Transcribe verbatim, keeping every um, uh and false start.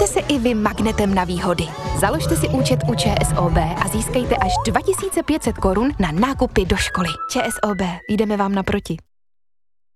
Staňte se i vy magnetem na výhody. Založte si účet u ČSOB a získejte až dva tisíce pět set korun na nákupy do školy. ČSOB, jdeme vám naproti.